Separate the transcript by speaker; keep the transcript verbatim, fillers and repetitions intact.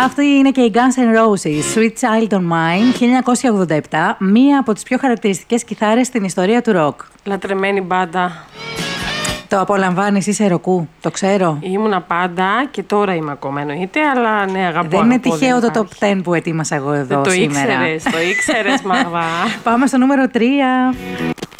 Speaker 1: Αυτή είναι και η Guns N' Roses, Sweet Child of Mine, χίλια εννιακόσια ογδόντα επτά, μία από τις πιο χαρακτηριστικές κιθάρες στην ιστορία του ροκ.
Speaker 2: Λατρεμένη μπάντα.
Speaker 1: Το απολαμβάνεις, είσαι ροκού, το ξέρω.
Speaker 2: Ήμουνα πάντα και τώρα είμαι ακόμα εννοείται, αλλά ναι, αγαπώ.
Speaker 1: Δεν είναι
Speaker 2: αγαπώ,
Speaker 1: τυχαίο
Speaker 2: δεν
Speaker 1: το top δέκα που ετοίμασα εγώ εδώ
Speaker 2: το
Speaker 1: σήμερα.
Speaker 2: Ήξερες, το ήξερες, Μαγδά.
Speaker 1: Πάμε στο νούμερο τρία.